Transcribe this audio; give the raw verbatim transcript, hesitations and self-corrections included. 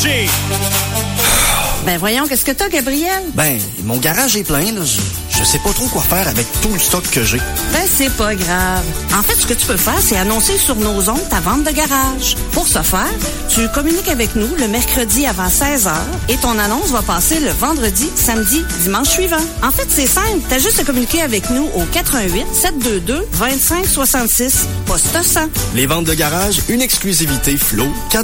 Ben voyons, qu'est-ce que t'as, Gabriel? Ben, mon garage est plein, là. Je, je sais pas trop quoi faire avec tout le stock que j'ai. Ben c'est pas grave. En fait, ce que tu peux faire, c'est annoncer sur nos ondes ta vente de garage. Pour ce faire, tu communiques avec nous le mercredi avant seize heures et ton annonce va passer le vendredi, samedi, dimanche suivant. En fait, c'est simple. T'as juste à communiquer avec nous au quatre un huit, sept deux deux, deux cinq six six, poste cent. Les ventes de garage, une exclusivité Flo, quatre